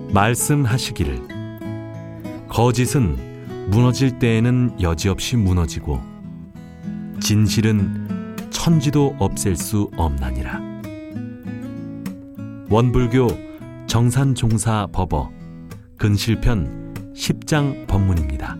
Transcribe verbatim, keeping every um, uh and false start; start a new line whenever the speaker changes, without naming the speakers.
말씀하시기를 거짓은 무너질 때에는 여지없이 무너지고 진실은 천지도 없앨 수 없나니라. 원불교 정산종사 법어 근실편 십 장 법문입니다.